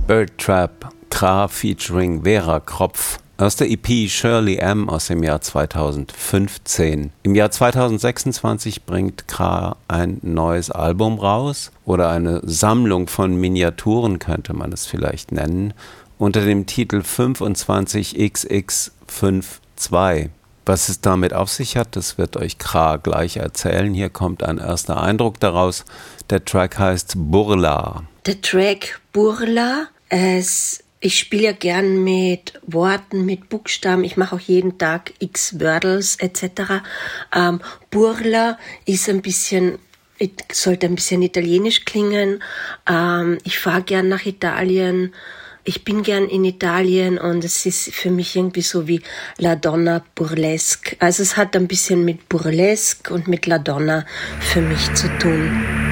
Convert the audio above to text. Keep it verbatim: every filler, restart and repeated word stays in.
Bird Trap, Kra featuring Vera Kropf. Aus der E P Shirley M. aus dem Jahr zweitausendfünfzehn. Im Jahr zweitausendsechsundzwanzig bringt Kra ein neues Album raus oder eine Sammlung von Miniaturen, könnte man es vielleicht nennen, unter dem Titel fünfundzwanzig X X zweiundfünfzig. Was es damit auf sich hat, das wird euch Kra gleich erzählen. Hier kommt ein erster Eindruck daraus. Der Track heißt Burla. Der Track Burla, es, ich spiele ja gern mit Worten, mit Buchstaben. Ich mache auch jeden Tag x Wordles et cetera. Ähm, Burla ist ein bisschen, sollte ein bisschen italienisch klingen. Ähm, ich fahre gern nach Italien. Ich bin gern in Italien und es ist für mich irgendwie so wie La Donna Burlesque. Also es hat ein bisschen mit Burlesque und mit La Donna für mich zu tun.